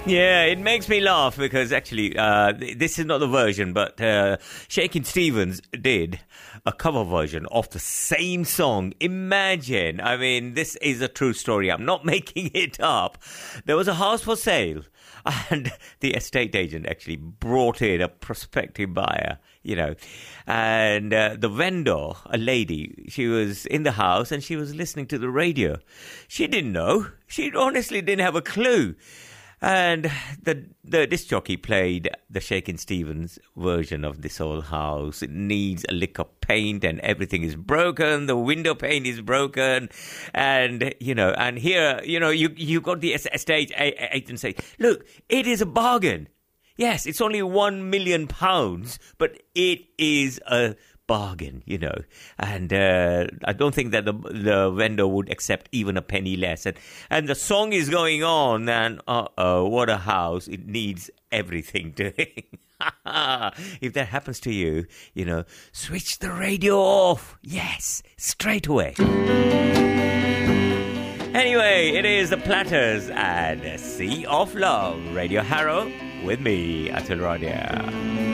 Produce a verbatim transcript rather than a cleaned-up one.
Yeah, it makes me laugh because actually, uh, th- this is not the version, but uh, Shakin' Stevens did a cover version of the same song. Imagine, I mean, this is a true story. I'm not making it up. There was a house for sale, and the estate agent actually brought in a prospective buyer, you know, and uh, the vendor, a lady, she was in the house and she was listening to the radio. She didn't know. She honestly didn't have a clue. And the the disc jockey played the Shakin' Stevens version of This Old House. It needs a lick of paint and everything is broken. The window pane is broken. And, you know, and here, you know, you, you got the estate agent say, look, it is a bargain. Yes, it's only one million pounds, but it is a bargain, you know, and uh, I don't think that the the vendor would accept even a penny less. And and the song is going on, and uh oh, what a house! It needs everything to it. If that happens to you, you know, switch the radio off. Yes, straight away. Anyway, it is the Platters and Sea of Love, Radio Harrow, with me, Atul Radia.